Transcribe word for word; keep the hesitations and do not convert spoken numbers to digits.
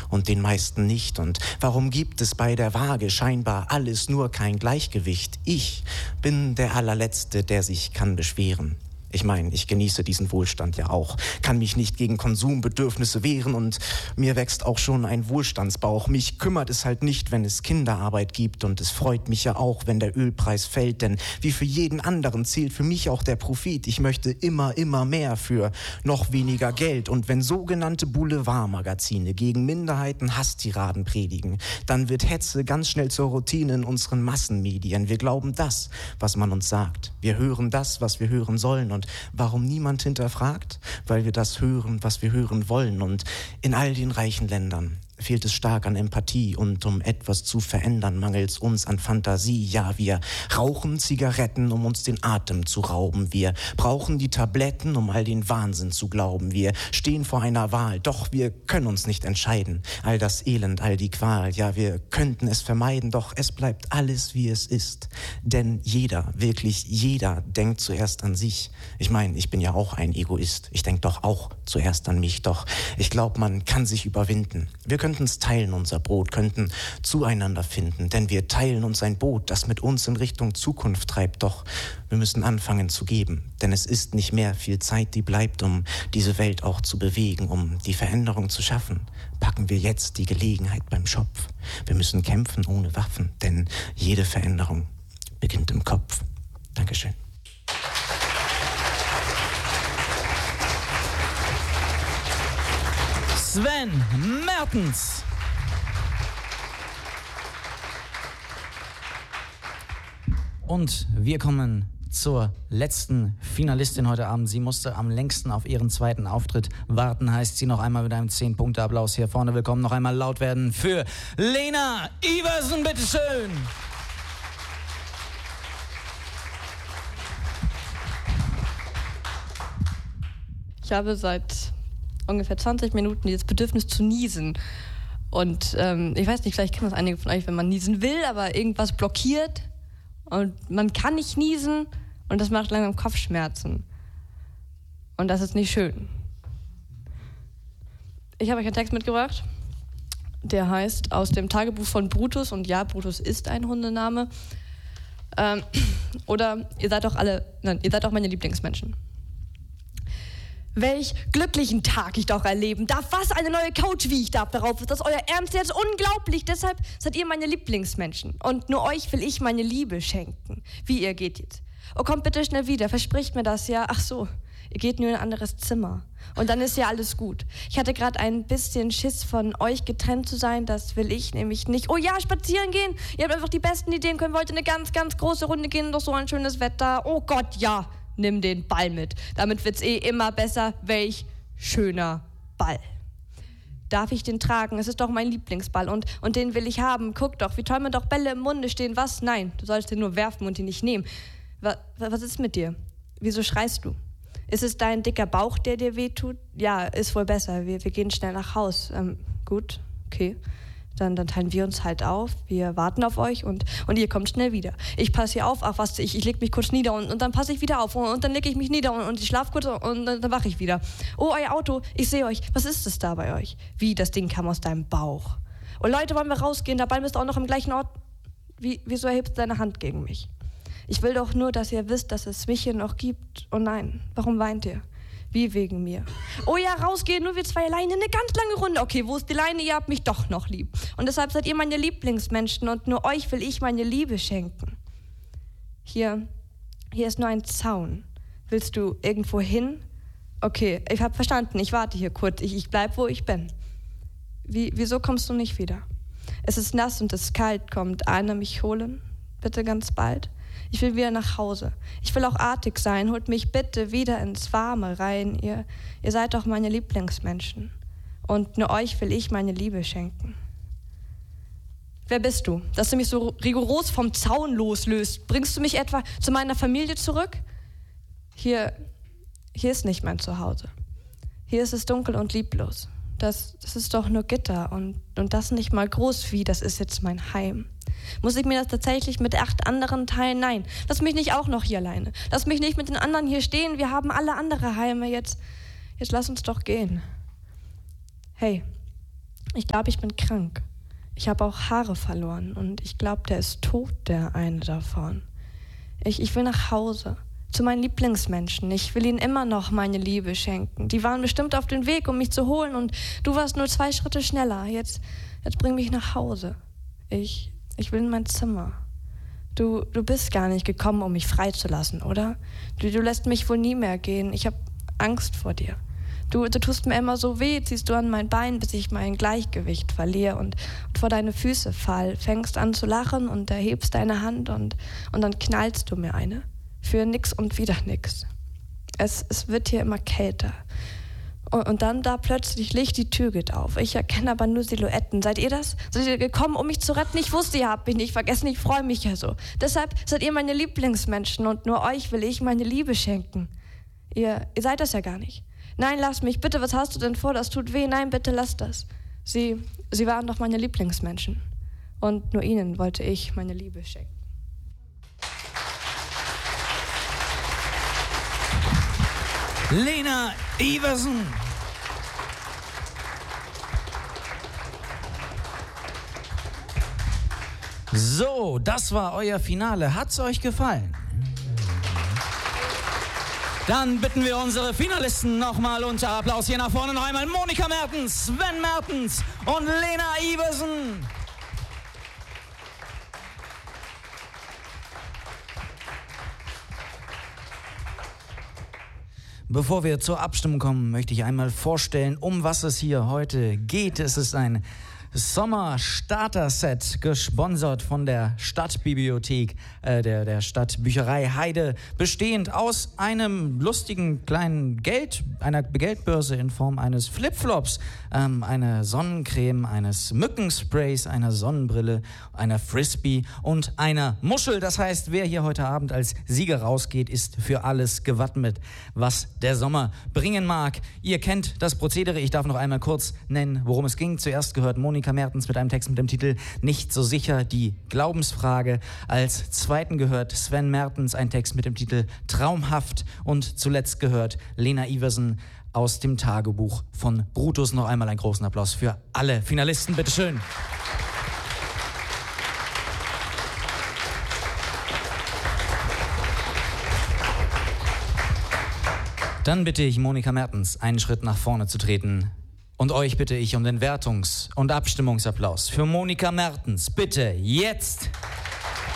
und den meisten nicht? Und warum gibt es bei der Waage scheinbar alles nur kein Gleichgewicht? Ich bin der allerletzte, der sich kann beschweren. Ich meine, ich genieße diesen Wohlstand ja auch, kann mich nicht gegen Konsumbedürfnisse wehren und mir wächst auch schon ein Wohlstandsbauch. Mich kümmert es halt nicht, wenn es Kinderarbeit gibt und es freut mich ja auch, wenn der Ölpreis fällt, denn wie für jeden anderen zählt für mich auch der Profit. Ich möchte immer, immer mehr für noch weniger Geld und wenn sogenannte Boulevardmagazine gegen Minderheiten Hasstiraden predigen, dann wird Hetze ganz schnell zur Routine in unseren Massenmedien. Wir glauben das, was man uns sagt. Wir hören das, was wir hören sollen und warum niemand hinterfragt? Weil wir das hören, was wir hören wollen. Und in all den reichen Ländern fehlt es stark an Empathie und um etwas zu verändern, mangelt es uns an Fantasie. Ja, wir rauchen Zigaretten, um uns den Atem zu rauben. Wir brauchen die Tabletten, um all den Wahnsinn zu glauben. Wir stehen vor einer Wahl, doch wir können uns nicht entscheiden. All das Elend, all die Qual, ja, wir könnten es vermeiden, doch es bleibt alles, wie es ist. Denn jeder, wirklich jeder, denkt zuerst an sich. Ich meine, ich bin ja auch ein Egoist. Ich denke doch auch zuerst an mich, doch ich glaube, man kann sich überwinden. Wir könnten es teilen, unser Brot, könnten zueinander finden, denn wir teilen uns ein Boot, das mit uns in Richtung Zukunft treibt. Doch wir müssen anfangen zu geben, denn es ist nicht mehr viel Zeit, die bleibt, um diese Welt auch zu bewegen, um die Veränderung zu schaffen. Packen wir jetzt die Gelegenheit beim Schopf. Wir müssen kämpfen ohne Waffen, denn jede Veränderung beginnt im Kopf. Dankeschön. Sven Mertens. Und wir kommen zur letzten Finalistin heute Abend. Sie musste am längsten auf ihren zweiten Auftritt warten, heißt sie noch einmal mit einem zehn-Punkte-Applaus hier vorne willkommen. Noch einmal laut werden für Lena Iversen, bitteschön. Ich habe seit ungefähr zwanzig Minuten dieses Bedürfnis zu niesen. Und ähm, ich weiß nicht, vielleicht kennen das einige von euch, wenn man niesen will, aber irgendwas blockiert und man kann nicht niesen und das macht langsam Kopfschmerzen. Und das ist nicht schön. Ich habe euch einen Text mitgebracht, der heißt aus dem Tagebuch von Brutus. Und ja, Brutus ist ein Hundename. Ähm, oder ihr seid doch alle, nein, ihr seid auch meine Lieblingsmenschen. Welch glücklichen Tag ich doch erleben darf. Was eine neue Couch, wie ich darf darauf. Ist das euer Ernst jetzt? Unglaublich. Deshalb seid ihr meine Lieblingsmenschen. Und nur euch will ich meine Liebe schenken. Wie ihr geht jetzt? Oh, kommt bitte schnell wieder. Verspricht mir das, ja? Ach so, ihr geht nur in ein anderes Zimmer. Und dann ist ja alles gut. Ich hatte gerade ein bisschen Schiss, von euch getrennt zu sein. Das will ich nämlich nicht. Oh ja, spazieren gehen. Ihr habt einfach die besten Ideen. Können wir heute eine ganz, ganz große Runde gehen? Doch so ein schönes Wetter. Oh Gott, ja. Nimm den Ball mit. Damit wird's eh immer besser. Welch schöner Ball. Darf ich den tragen? Es ist doch mein Lieblingsball und, und den will ich haben. Guck doch, wie toll mir doch Bälle im Munde stehen. Was? Nein, du sollst den nur werfen und ihn nicht nehmen. Was, was ist mit dir? Wieso schreist du? Ist es dein dicker Bauch, der dir wehtut? Ja, ist wohl besser. Wir, wir gehen schnell nach Haus. Ähm, gut, okay. Dann, dann teilen wir uns halt auf, wir warten auf euch und, und ihr kommt schnell wieder. Ich passe hier auf, ach was, ich, ich leg mich kurz nieder und, und dann passe ich wieder auf und, und dann leg ich mich nieder und, und ich schlaf kurz und dann, dann wache ich wieder. Oh, euer Auto, ich sehe euch. Was ist es da bei euch? Wie, das Ding kam aus deinem Bauch. Oh Leute, wollen wir rausgehen? Der Ball ist auch noch im gleichen Ort. Wie, wieso erhebst du deine Hand gegen mich? Ich will doch nur, dass ihr wisst, dass es mich hier noch gibt. Oh nein, warum weint ihr? Wie wegen mir? Oh ja, rausgehen, nur wir zwei alleine, eine ganz lange Runde. Okay, wo ist die Leine? Ihr habt mich doch noch lieb. Und deshalb seid ihr meine Lieblingsmenschen und nur euch will ich meine Liebe schenken. Hier, hier ist nur ein Zaun. Willst du irgendwo hin? Okay, ich hab verstanden, ich warte hier kurz. Ich, ich bleib, wo ich bin. Wie, wieso kommst du nicht wieder? Es ist nass und es ist kalt. Kommt einer mich holen? Bitte ganz bald. Ich will wieder nach Hause. Ich will auch artig sein. Holt mich bitte wieder ins Warme rein. Ihr, ihr seid doch meine Lieblingsmenschen. Und nur euch will ich meine Liebe schenken. Wer bist du, dass du mich so rigoros vom Zaun loslöst? Bringst du mich etwa zu meiner Familie zurück? Hier, hier ist nicht mein Zuhause. Hier ist es dunkel und lieblos. Das, das ist doch nur Gitter und, und das nicht mal groß wie, das ist jetzt mein Heim. Muss ich mir das tatsächlich mit acht anderen teilen? Nein, lass mich nicht auch noch hier alleine. Lass mich nicht mit den anderen hier stehen. Wir haben alle andere Heime. Jetzt, jetzt lass uns doch gehen. Hey, Ich glaube, ich bin krank. Ich habe auch Haare verloren und ich glaube, der ist tot, der eine davon. Ich, ich will nach Hause, zu meinen Lieblingsmenschen. Ich will ihnen immer noch meine Liebe schenken. Die waren bestimmt auf dem Weg, um mich zu holen und du warst nur zwei Schritte schneller. Jetzt, jetzt bring mich nach Hause. Ich, ich will in mein Zimmer. Du, du bist gar nicht gekommen, um mich freizulassen, oder? Du, du lässt mich wohl nie mehr gehen. Ich habe Angst vor dir. Du, du tust mir immer so weh, ziehst du an mein Bein, bis ich mein Gleichgewicht verliere und, und vor deine Füße fall. Fängst an zu lachen und erhebst deine Hand und, und dann knallst du mir eine. Für nix und wieder nix. Es, es wird hier immer kälter. Und, und dann da plötzlich Licht, die Tür geht auf. Ich erkenne aber nur Silhouetten. Seid ihr das? Seid ihr gekommen, um mich zu retten? Ich wusste, ihr habt mich nicht vergessen. Ich freue mich ja so. Deshalb seid ihr meine Lieblingsmenschen und nur euch will ich meine Liebe schenken. Ihr, ihr seid das ja gar nicht. Nein, lass mich, bitte, was hast du denn vor? Das tut weh. Nein, bitte, lass das. Sie, sie waren doch meine Lieblingsmenschen. Und nur ihnen wollte ich meine Liebe schenken. Lena Iversen. So, das war euer Finale. Hat's euch gefallen? Dann bitten wir unsere Finalisten nochmal unter Applaus hier nach vorne noch einmal. Monika Mertens, Sven Mertens und Lena Iversen. Bevor wir zur Abstimmung kommen, möchte ich einmal vorstellen, um was es hier heute geht. Es ist ein Sommer-Starter-Set, gesponsert von der Stadtbibliothek, äh, der, der Stadtbücherei Heide, bestehend aus einem lustigen kleinen Geld, einer Geldbörse in Form eines Flipflops, ähm, einer Sonnencreme, eines Mückensprays, einer Sonnenbrille, einer Frisbee und einer Muschel. Das heißt, wer hier heute Abend als Sieger rausgeht, ist für alles gewappnet, was der Sommer bringen mag. Ihr kennt das Prozedere. Ich darf noch einmal kurz nennen, worum es ging. Zuerst gehört Monika Mertens mit einem Text mit dem Titel Nicht so sicher, die Glaubensfrage. Als zweiten gehört Sven Mertens ein Text mit dem Titel Traumhaft. Und zuletzt gehört Lena Iversen aus dem Tagebuch von Brutus. Noch einmal einen großen Applaus für alle Finalisten. Bitteschön. Dann bitte ich Monika Mertens, einen Schritt nach vorne zu treten. Und euch bitte ich um den Wertungs- und Abstimmungsapplaus für Monika Mertens. Bitte, jetzt!